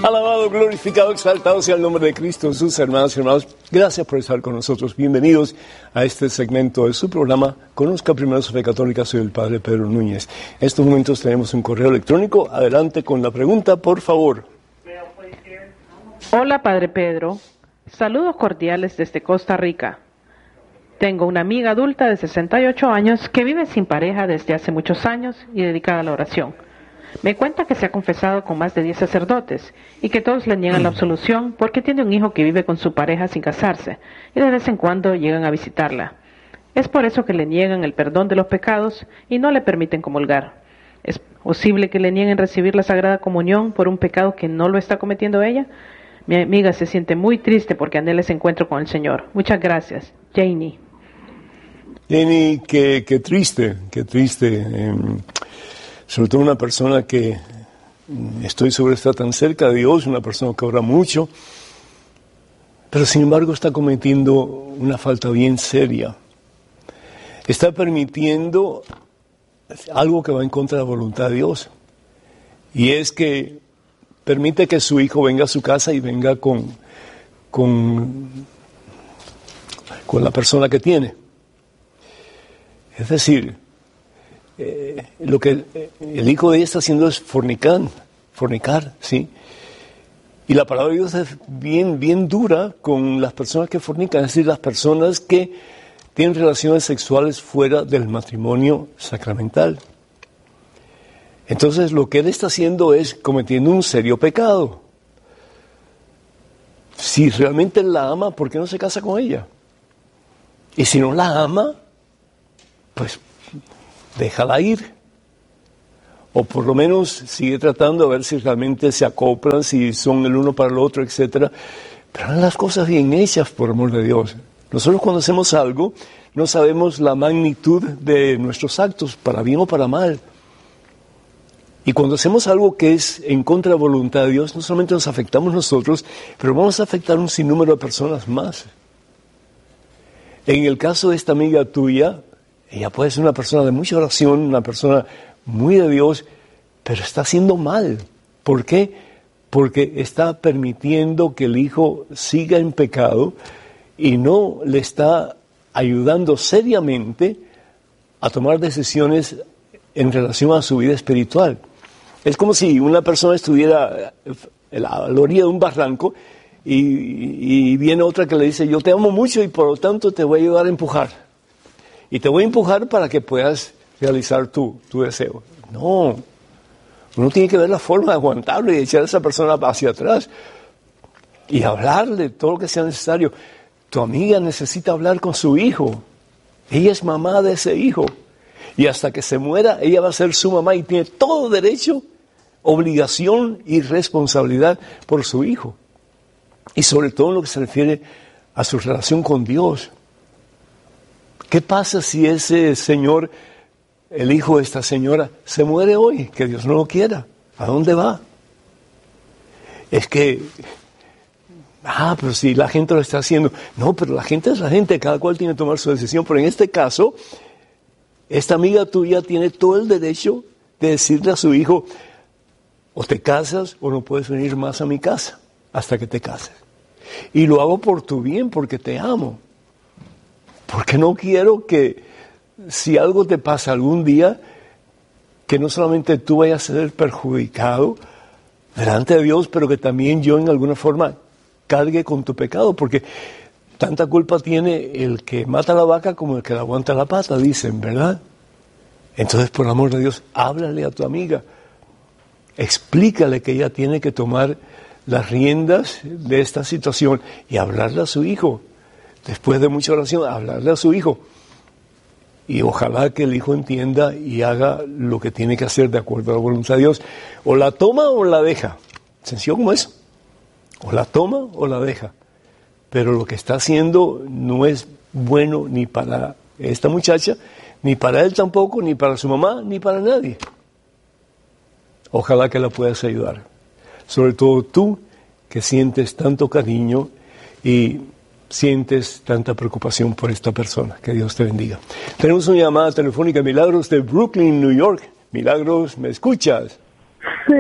Alabado, glorificado, exaltado sea el nombre de Cristo Jesús, hermanas y hermanos. Gracias por estar con nosotros. Bienvenidos a este segmento de su programa. Conozca primero su fe católica. Soy el Padre Pedro Núñez. En estos momentos tenemos un correo electrónico. Adelante con la pregunta, por favor. Hola, Padre Pedro. Saludos cordiales desde Costa Rica. Tengo una amiga adulta de 68 años que vive sin pareja desde hace muchos años y dedicada a la oración. Me cuenta que se ha confesado con más de 10 sacerdotes y que todos le niegan la absolución porque tiene un hijo que vive con su pareja sin casarse y de vez en cuando llegan a visitarla. Es por eso que le niegan el perdón de los pecados y no le permiten comulgar. ¿Es posible que le nieguen recibir la Sagrada Comunión por un pecado que no lo está cometiendo ella? Mi amiga se siente muy triste porque anhela ese encuentro con el Señor. Muchas gracias. Janie. Janie, qué triste, qué triste. Sobre todo una persona que estoy seguro está tan cerca de Dios, una persona que ora mucho, pero sin embargo está cometiendo una falta bien seria. Está permitiendo algo que va en contra de la voluntad de Dios, y es que permite que su hijo venga a su casa y venga con la persona que tiene. Es decir, lo que el hijo de ella está haciendo es fornicar, ¿sí? Y la palabra de Dios es bien dura con las personas que fornican, es decir, las personas que tienen relaciones sexuales fuera del matrimonio sacramental. Entonces, lo que él está haciendo es cometiendo un serio pecado. Si realmente él la ama, ¿por qué no se casa con ella? Y si no la ama, pues déjala ir, o por lo menos sigue tratando de ver si realmente se acoplan, si son el uno para el otro, etcétera. Pero hagan las cosas bien hechas, por amor de Dios. Nosotros cuando hacemos algo, no sabemos la magnitud de nuestros actos, para bien o para mal. Y cuando hacemos algo que es en contra de la voluntad de Dios, no solamente nos afectamos nosotros, pero vamos a afectar un sinnúmero de personas más. En el caso de esta amiga tuya, ella puede ser una persona de mucha oración, una persona muy de Dios, pero está haciendo mal. ¿Por qué? Porque está permitiendo que el hijo siga en pecado y no le está ayudando seriamente a tomar decisiones en relación a su vida espiritual. Es como si una persona estuviera a la orilla de un barranco y viene otra que le dice: yo te amo mucho y por lo tanto te voy a ayudar a empujar. Y te voy a empujar para que puedas realizar tu deseo. No, uno tiene que ver la forma de aguantarlo y de echar a esa persona hacia atrás y hablarle todo lo que sea necesario. Tu amiga necesita hablar con su hijo. Ella es mamá de ese hijo. Y hasta que se muera, ella va a ser su mamá y tiene todo derecho, obligación y responsabilidad por su hijo. Y sobre todo en lo que se refiere a su relación con Dios. ¿Qué pasa si ese señor, el hijo de esta señora, se muere hoy? Que Dios no lo quiera. ¿A dónde va? Es que, pero si la gente lo está haciendo. No, pero la gente es la gente, cada cual tiene que tomar su decisión. Pero en este caso, esta amiga tuya tiene todo el derecho de decirle a su hijo: o te casas o no puedes venir más a mi casa hasta que te cases. Y lo hago por tu bien, porque te amo. Porque no quiero que, si algo te pasa algún día, que no solamente tú vayas a ser perjudicado delante de Dios, pero que también yo en alguna forma cargue con tu pecado, porque tanta culpa tiene el que mata la vaca como el que le aguanta la pata, dicen, ¿verdad? Entonces, por amor de Dios, háblale a tu amiga, explícale que ella tiene que tomar las riendas de esta situación y hablarle a su hijo. Después de mucha oración, hablarle a su hijo. Y ojalá que el hijo entienda y haga lo que tiene que hacer de acuerdo a la voluntad de Dios. O la toma o la deja. Sencillo como eso. O la toma o la deja. Pero lo que está haciendo no es bueno ni para esta muchacha, ni para él tampoco, ni para su mamá, ni para nadie. Ojalá que la puedas ayudar. Sobre todo tú, que sientes tanto cariño y sientes tanta preocupación por esta persona. Que Dios te bendiga. Tenemos una llamada telefónica, Milagros de Brooklyn, New York. Milagros, ¿me escuchas? Sí,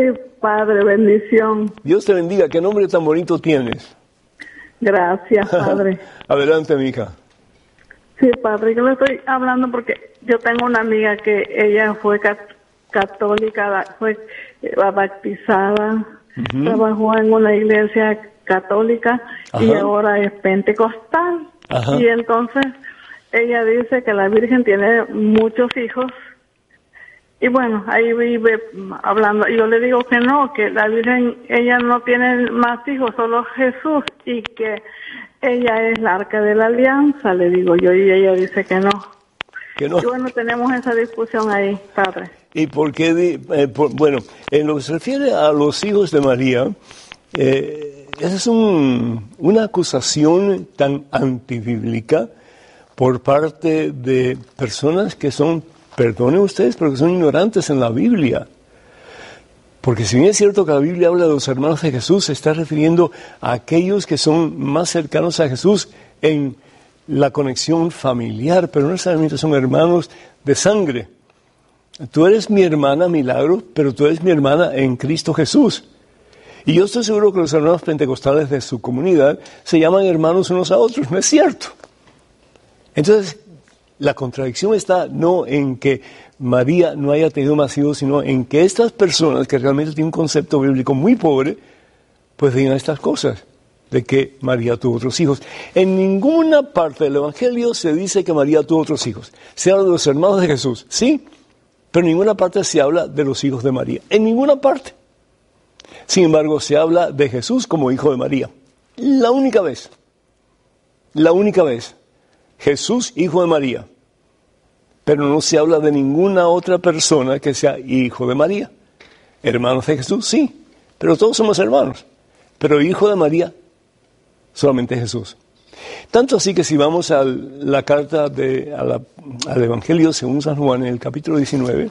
Padre, bendición. Dios te bendiga. ¿Qué nombre tan bonito tienes? Gracias, Padre. Adelante, mija. Sí, Padre, yo le estoy hablando porque yo tengo una amiga que ella fue católica, fue bautizada, trabajó en una iglesia católica y ahora es pentecostal. Y entonces ella dice que la Virgen tiene muchos hijos. Y bueno, ahí vive hablando. Y yo le digo que no, que la Virgen, ella no tiene más hijos, solo Jesús, y que ella es la arca de la alianza, le digo yo, y ella dice que no. Que no. Y bueno, tenemos esa discusión ahí, Padre. ¿Y por qué? Bueno, en lo que se refiere a los hijos de María, esa es una acusación tan antibíblica por parte de personas que son, perdonen ustedes, pero que son ignorantes en la Biblia. Porque si bien es cierto que la Biblia habla de los hermanos de Jesús, se está refiriendo a aquellos que son más cercanos a Jesús en la conexión familiar, pero no necesariamente son hermanos de sangre. Tú eres mi hermana, Milagro, pero tú eres mi hermana en Cristo Jesús. Y yo estoy seguro que los hermanos pentecostales de su comunidad se llaman hermanos unos a otros, ¿no es cierto? Entonces, la contradicción está no en que María no haya tenido más hijos, sino en que estas personas que realmente tienen un concepto bíblico muy pobre, pues digan estas cosas, de que María tuvo otros hijos. En ninguna parte del Evangelio se dice que María tuvo otros hijos. Se habla de los hermanos de Jesús, sí, pero en ninguna parte se habla de los hijos de María. En ninguna parte. Sin embargo, se habla de Jesús como hijo de María. La única vez. Jesús, hijo de María. Pero no se habla de ninguna otra persona que sea hijo de María. Hermanos de Jesús, sí, pero todos somos hermanos. Pero hijo de María, solamente Jesús. Tanto así que si vamos a la carta al Evangelio según San Juan, en el capítulo 19,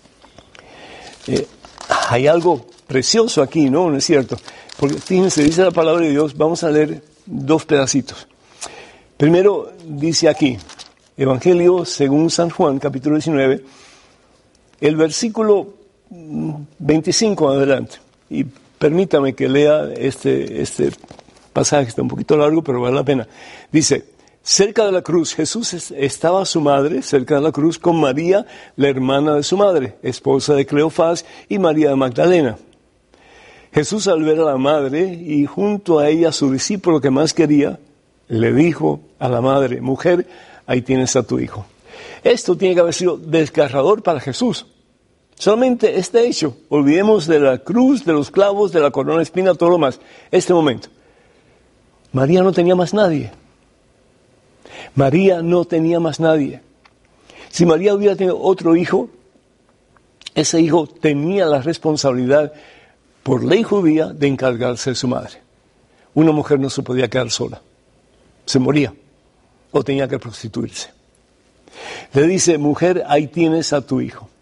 hay algo precioso aquí, ¿no? ¿No es cierto? Porque fíjense, dice la palabra de Dios, vamos a leer dos pedacitos. Primero dice aquí, Evangelio según San Juan, capítulo 19, el versículo 25 adelante. Y permítame que lea este pasaje, está un poquito largo, pero vale la pena. Dice, cerca de la cruz, Jesús estaba su madre, cerca de la cruz, con María, la hermana de su madre, esposa de Cleofás, y María de Magdalena. Jesús, al ver a la madre y junto a ella a su discípulo que más quería, le dijo a la madre, mujer, ahí tienes a tu hijo. Esto tiene que haber sido desgarrador para Jesús. Solamente este hecho, olvidemos de la cruz, de los clavos, de la corona de espina, todo lo más. Este momento. María no tenía más nadie. María no tenía más nadie. Si María hubiera tenido otro hijo, ese hijo tenía la responsabilidad, por ley judía, de encargarse de su madre. Una mujer no se podía quedar sola. Se moría o tenía que prostituirse. Le dice, mujer, ahí tienes a tu hijo.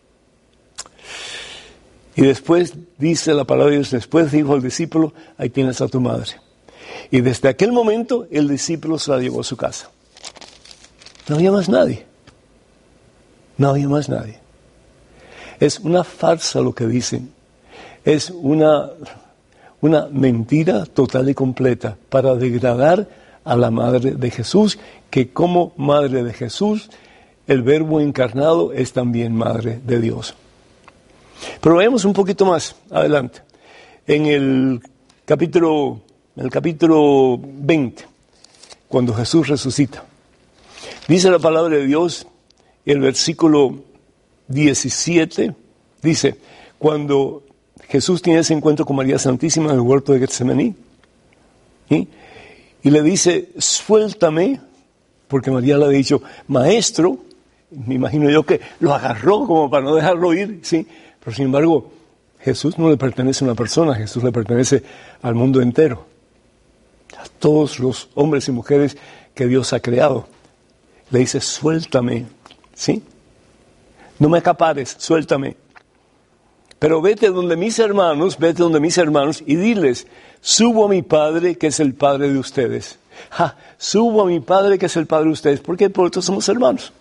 Y después dice la palabra de Dios, después dijo al discípulo, ahí tienes a tu madre. Y desde aquel momento el discípulo se la llevó a su casa. No había más nadie. No había más nadie. Es una farsa lo que dicen. Es una mentira total y completa para degradar a la madre de Jesús, que como madre de Jesús, el Verbo encarnado es también madre de Dios. Pero veamos un poquito más adelante. En el capítulo 20, cuando Jesús resucita, dice la palabra de Dios, el versículo 17, dice, cuando Jesús tiene ese encuentro con María Santísima en el huerto de Getsemaní, ¿sí? Y le dice, suéltame, porque María le ha dicho, maestro, me imagino yo que lo agarró como para no dejarlo ir, ¿sí? Pero sin embargo, Jesús no le pertenece a una persona, Jesús le pertenece al mundo entero, a todos los hombres y mujeres que Dios ha creado. Le dice, suéltame, ¿sí? No me acapares, suéltame. Pero vete donde mis hermanos y diles, subo a mi Padre que es el Padre de ustedes. Subo a mi Padre que es el Padre de ustedes, porque por eso somos hermanos.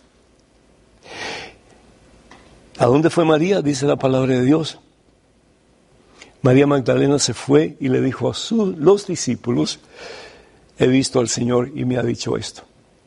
¿A dónde fue María? Dice la palabra de Dios. María Magdalena se fue y le dijo a los discípulos, he visto al Señor y me ha dicho esto.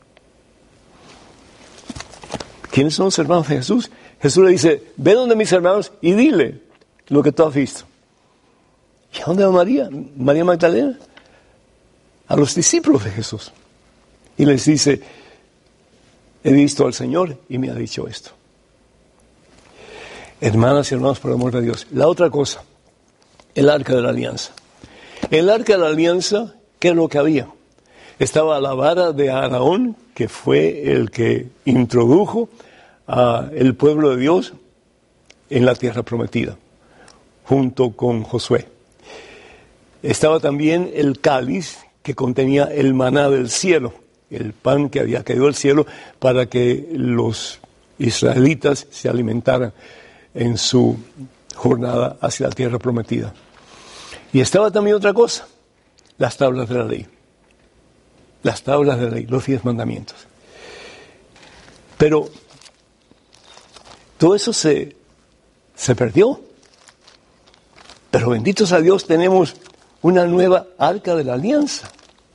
¿Quiénes son los hermanos de Jesús? Jesús le dice, ve donde mis hermanos y dile lo que tú has visto. ¿Y a dónde va María? María Magdalena. A los discípulos de Jesús. Y les dice, he visto al Señor y me ha dicho esto. Hermanas y hermanos, por el amor de Dios. La otra cosa, el arca de la alianza. El arca de la alianza, ¿qué es lo que había? Estaba la vara de Aarón, que fue el que introdujo al pueblo de Dios en la tierra prometida, junto con Josué. Estaba también el cáliz, que contenía el maná del cielo, el pan que había caído del cielo para que los israelitas se alimentaran en su jornada hacia la tierra prometida. Y estaba también otra cosa, las tablas de la ley. Las tablas de la ley, los 10 mandamientos. Pero todo eso se perdió. Pero benditos a Dios, tenemos una nueva arca de la alianza.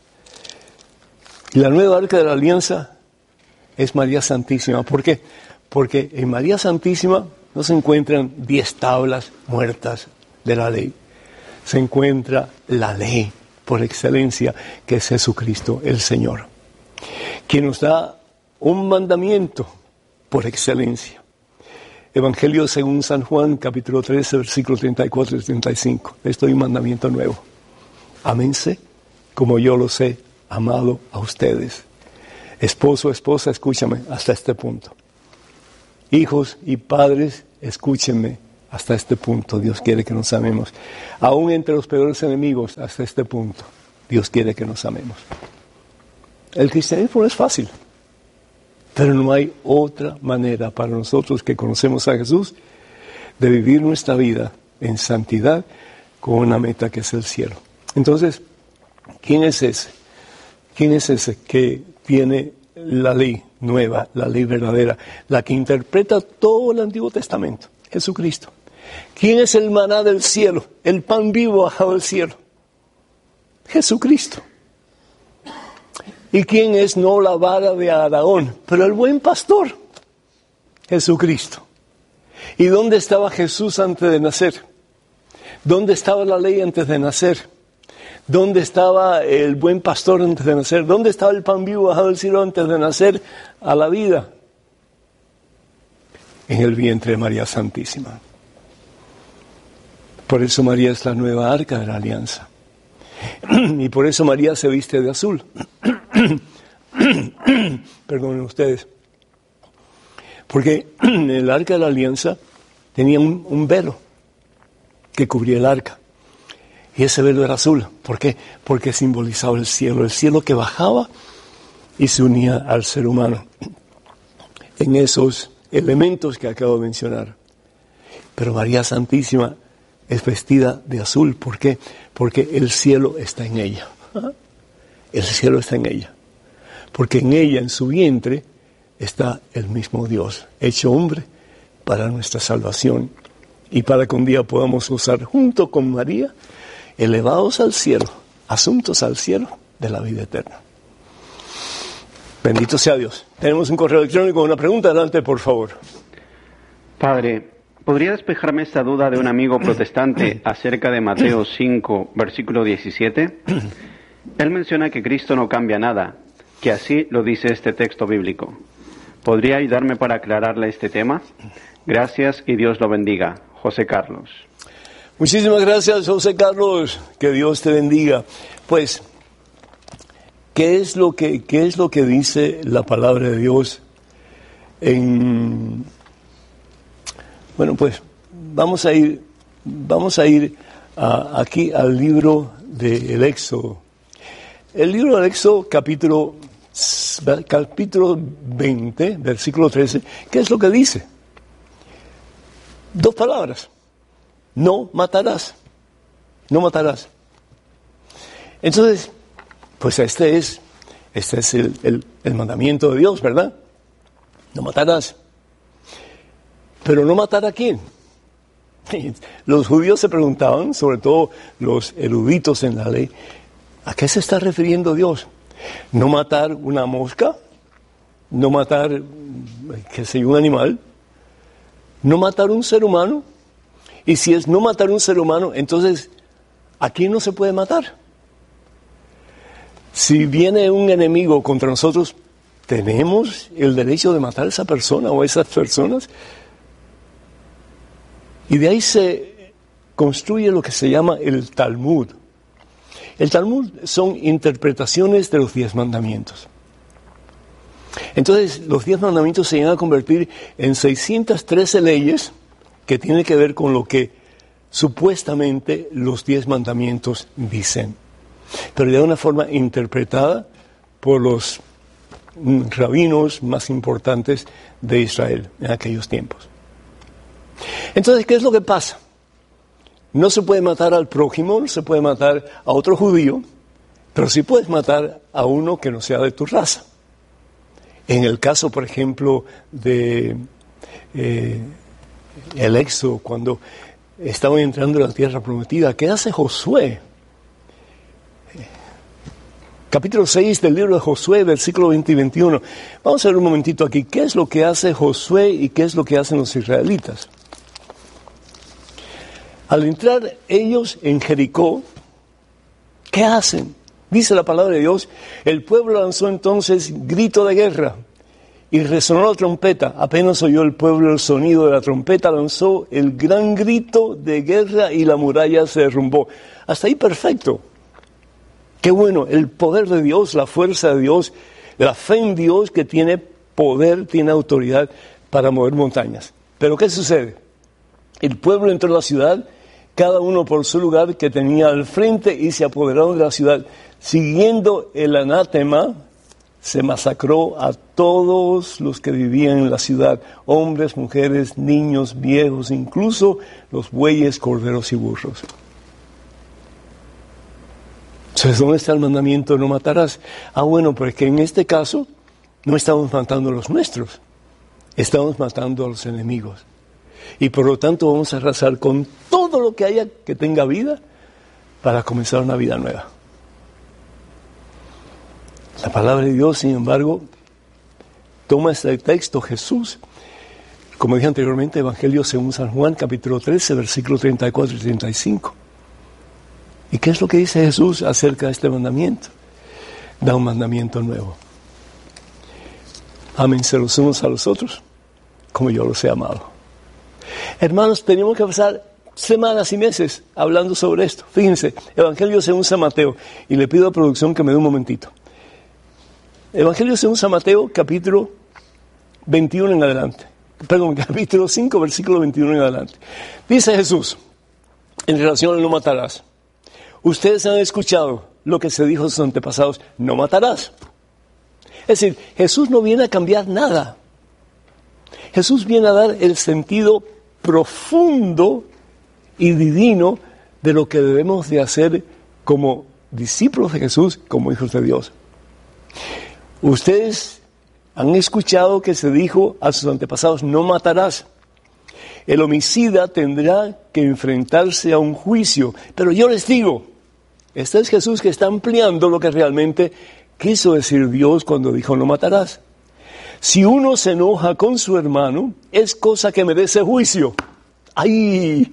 Y la nueva arca de la alianza es María Santísima. ¿Por qué? Porque en María Santísima no se encuentran 10 tablas muertas de la ley. Se encuentra la ley por excelencia, que es Jesucristo el Señor, quien nos da un mandamiento por excelencia. Evangelio según San Juan, capítulo 13, versículos 34 y 35. Les doy un mandamiento nuevo. Ámense como yo los he amado a ustedes. Esposo, esposa, escúchame hasta este punto. Hijos y padres, escúchenme hasta este punto. Dios quiere que nos amemos. Aún entre los peores enemigos, hasta este punto, Dios quiere que nos amemos. El cristianismo no es fácil, pero no hay otra manera para nosotros que conocemos a Jesús de vivir nuestra vida en santidad con una meta que es el cielo. Entonces, ¿quién es ese? ¿Quién es ese que tiene la ley nueva, la ley verdadera, la que interpreta todo el Antiguo Testamento? Jesucristo. ¿Quién es el maná del cielo, el pan vivo bajado del cielo? Jesucristo. ¿Y quién es no la vara de Aarón, pero el buen pastor? Jesucristo. ¿Y dónde estaba Jesús antes de nacer? ¿Dónde estaba la ley antes de nacer? ¿Dónde estaba el buen pastor antes de nacer? ¿Dónde estaba el pan vivo bajado del cielo antes de nacer a la vida? En el vientre de María Santísima. Por eso María es la nueva arca de la alianza. Y por eso María se viste de azul. Perdonen ustedes. Porque el arca de la alianza tenía un velo que cubría el arca. Y ese velo era azul. ¿Por qué? Porque simbolizaba el cielo que bajaba y se unía al ser humano en esos elementos que acabo de mencionar. Pero María Santísima es vestida de azul. ¿Por qué? Porque el cielo está en ella. El cielo está en ella. Porque en ella, en su vientre, está el mismo Dios, hecho hombre para nuestra salvación y para que un día podamos gozar junto con María, elevados al cielo, asuntos al cielo de la vida eterna. Bendito sea Dios. Tenemos un correo electrónico con una pregunta. Adelante, por favor. Padre, ¿podría despejarme esta duda de un amigo protestante acerca de Mateo 5, versículo 17? Él menciona que Cristo no cambia nada, que así lo dice este texto bíblico. ¿Podría ayudarme para aclararle este tema? Gracias y Dios lo bendiga. José Carlos. Muchísimas gracias, José Carlos. Que Dios te bendiga. Pues, ¿qué es lo que dice la palabra de Dios en... Bueno, pues vamos a ir aquí al libro del Éxodo. El libro del Éxodo, capítulo 20, versículo 13, ¿qué es lo que dice? 2 palabras. No matarás. No matarás. Entonces, pues este es el mandamiento de Dios, ¿verdad? No matarás. Pero no matar a quién. Los judíos se preguntaban, sobre todo los eruditos en la ley, ¿a qué se está refiriendo Dios? ¿No matar una mosca? ¿No matar, qué sé yo, un animal? ¿No matar un ser humano? Y si es no matar un ser humano, entonces, ¿a quién no se puede matar? Si viene un enemigo contra nosotros, ¿tenemos el derecho de matar a esa persona o a esas personas? Y de ahí se construye lo que se llama el Talmud. El Talmud son interpretaciones de los 10 mandamientos. Entonces, los 10 mandamientos se llegan a convertir en 613 leyes que tienen que ver con lo que supuestamente los 10 mandamientos dicen, pero de una forma interpretada por los rabinos más importantes de Israel en aquellos tiempos. Entonces, ¿qué es lo que pasa? No se puede matar al prójimo, no se puede matar a otro judío, pero sí puedes matar a uno que no sea de tu raza. En el caso, por ejemplo, de el Éxodo, cuando estaban entrando en la tierra prometida, ¿qué hace Josué? Capítulo 6 del libro de Josué, versículo 20 y 21. Vamos a ver un momentito aquí. ¿Qué es lo que hace Josué y qué es lo que hacen los israelitas? Al entrar ellos en Jericó, ¿qué hacen? Dice la palabra de Dios, el pueblo lanzó entonces grito de guerra y resonó la trompeta. Apenas oyó el pueblo el sonido de la trompeta, lanzó el gran grito de guerra y la muralla se derrumbó. Hasta ahí perfecto. Qué bueno, el poder de Dios, la fuerza de Dios, la fe en Dios que tiene poder, tiene autoridad para mover montañas. Pero ¿qué sucede? El pueblo entró en la ciudad, cada uno por su lugar que tenía al frente y se apoderaron de la ciudad. Siguiendo el anátema, se masacró a todos los que vivían en la ciudad, hombres, mujeres, niños, viejos, incluso los bueyes, corderos y burros. Entonces, ¿dónde está el mandamiento no matarás? Bueno, porque en este caso no estamos matando a los nuestros, estamos matando a los enemigos. Y por lo tanto vamos a arrasar con todo lo que haya que tenga vida para comenzar una vida nueva. La palabra de Dios, sin embargo, toma este texto, Jesús, como dije anteriormente, Evangelio según San Juan, capítulo 13, versículos 34 y 35. ¿Y qué es lo que dice Jesús acerca de este mandamiento? Da un mandamiento nuevo. Ámense los unos a los otros, como yo los he amado. Hermanos, tenemos que pasar semanas y meses hablando sobre esto. Fíjense, Evangelio según San Mateo, y le pido a producción que me dé un momentito. Evangelio según San Mateo, capítulo 21 en adelante. Perdón, capítulo 5, versículo 21 en adelante. Dice Jesús, en relación al no matarás. Ustedes han escuchado lo que se dijo a sus antepasados, no matarás. Es decir, Jesús no viene a cambiar nada. Jesús viene a dar el sentido profundo y divino de lo que debemos de hacer como discípulos de Jesús, como hijos de Dios. Ustedes han escuchado que se dijo a sus antepasados, no matarás. El homicida tendrá que enfrentarse a un juicio. Pero yo les digo, este es Jesús que está ampliando lo que realmente quiso decir Dios cuando dijo no matarás. Si uno se enoja con su hermano, es cosa que merece juicio. ¡Ay!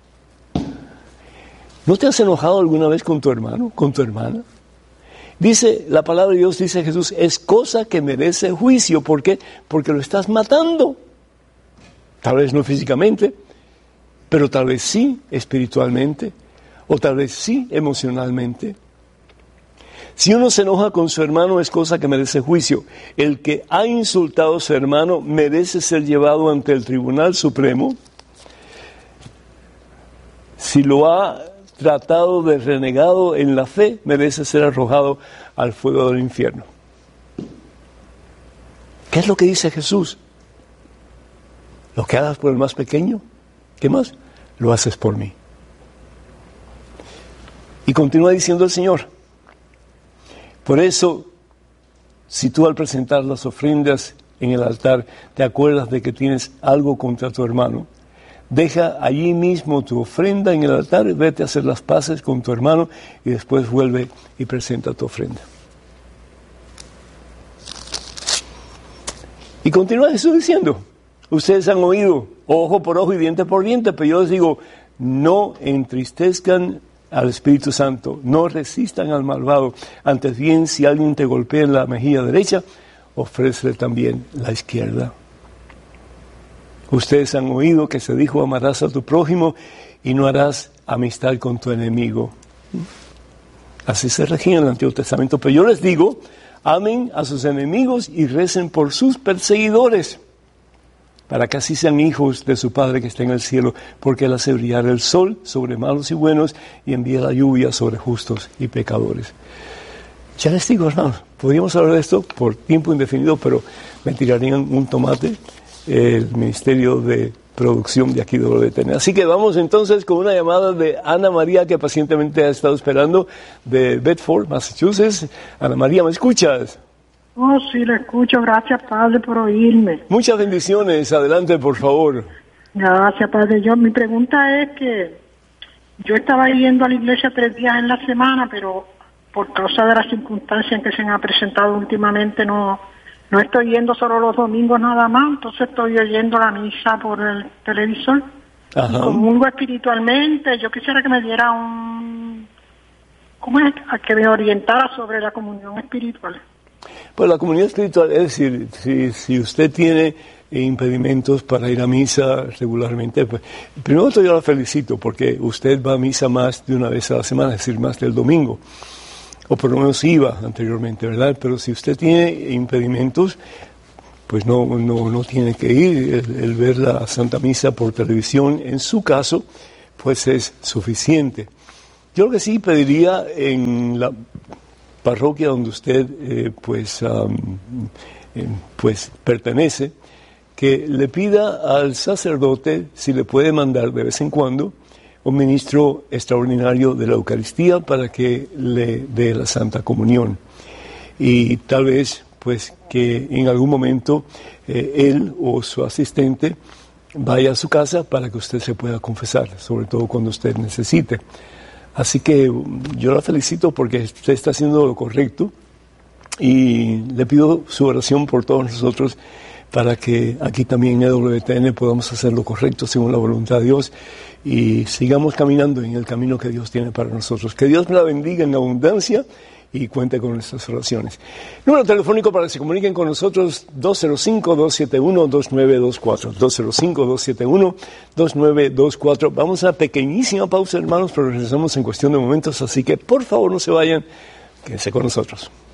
¿No te has enojado alguna vez con tu hermano, con tu hermana? Dice, la palabra de Dios, dice Jesús, es cosa que merece juicio. ¿Por qué? Porque lo estás matando. Tal vez no físicamente, pero tal vez sí espiritualmente, o tal vez sí emocionalmente. Si uno se enoja con su hermano es cosa que merece juicio. El que ha insultado a su hermano merece ser llevado ante el Tribunal Supremo. Si lo ha tratado de renegado en la fe, merece ser arrojado al fuego del infierno. ¿Qué es lo que dice Jesús? Lo que hagas por el más pequeño, ¿qué más? Lo haces por mí. Y continúa diciendo el Señor. Por eso, si tú al presentar las ofrendas en el altar te acuerdas de que tienes algo contra tu hermano, deja allí mismo tu ofrenda en el altar, vete a hacer las paces con tu hermano y después vuelve y presenta tu ofrenda. Y continúa Jesús diciendo, ustedes han oído ojo por ojo y diente por diente, pero yo les digo, no entristezcan al Espíritu Santo, no resistan al malvado, antes bien si alguien te golpea en la mejilla derecha, ofrécele también la izquierda. Ustedes han oído que se dijo, amarás a tu prójimo y no harás amistad con tu enemigo. Así se regía en el Antiguo Testamento, pero yo les digo, amen a sus enemigos y recen por sus perseguidores, para que así sean hijos de su Padre que está en el cielo, porque Él hace brillar el sol sobre malos y buenos y envía la lluvia sobre justos y pecadores. Ya les digo, hermanos, podríamos hablar de esto por tiempo indefinido, pero me tirarían un tomate el Ministerio de Producción de aquí de WTN. Así que vamos entonces con una llamada de Ana María, que pacientemente ha estado esperando, de Bedford, Massachusetts. Ana María, ¿me escuchas? Oh, sí, le escucho. Gracias, Padre, por oírme. Muchas bendiciones. Adelante, por favor. Gracias, Padre. Mi pregunta es que yo estaba yendo a la iglesia 3 días en la semana, pero por causa de las circunstancias que se han presentado últimamente no estoy yendo solo los domingos nada más, entonces estoy oyendo la misa por el televisor. Ajá. Y comulgo espiritualmente. Yo quisiera que me diera ¿cómo es? A que me orientara sobre la comunión espiritual. Pues la comunión espiritual, es decir, si usted tiene impedimentos para ir a misa regularmente, pues primero yo la felicito porque usted va a misa más de una vez a la semana, es decir, más del domingo. O por lo menos iba anteriormente, ¿verdad? Pero si usted tiene impedimentos, pues no tiene que ir. El ver la Santa Misa por televisión, en su caso, pues es suficiente. Yo lo que sí pediría en la parroquia donde usted pues pertenece, que le pida al sacerdote si le puede mandar de vez en cuando un ministro extraordinario de la Eucaristía para que le dé la Santa Comunión. Y tal vez, pues, que en algún momento él o su asistente vaya a su casa para que usted se pueda confesar, sobre todo cuando usted necesite. Así que yo la felicito porque usted está haciendo lo correcto y le pido su oración por todos nosotros para que aquí también en EWTN podamos hacer lo correcto según la voluntad de Dios y sigamos caminando en el camino que Dios tiene para nosotros. Que Dios me la bendiga en abundancia y cuente con nuestras oraciones. Número telefónico para que se comuniquen con nosotros, 205-271-2924. 205-271-2924. Vamos a una pequeñísima pausa, hermanos, pero regresamos en cuestión de momentos, así que por favor no se vayan, quédense con nosotros.